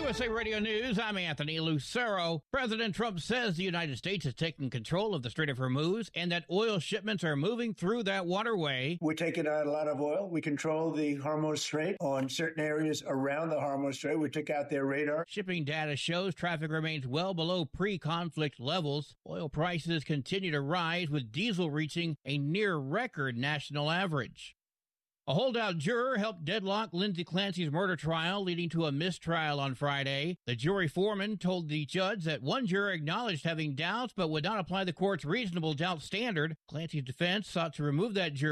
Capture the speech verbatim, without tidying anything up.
U S A Radio News, I'm Anthony Lucero. President Trump says the United States is taking control of the Strait of Hormuz and that oil shipments are moving through that waterway. We're taking out a lot of oil. We control the Hormuz Strait on certain areas around the Hormuz Strait. We took out their radar. Shipping data shows traffic remains well below pre-conflict levels. Oil prices continue to rise, with diesel reaching a near-record national average. A holdout juror helped deadlock Lindsay Clancy's murder trial, leading to a mistrial on Friday. The jury foreman told the judge that one juror acknowledged having doubts but would not apply the court's reasonable doubt standard. Clancy's defense sought to remove that juror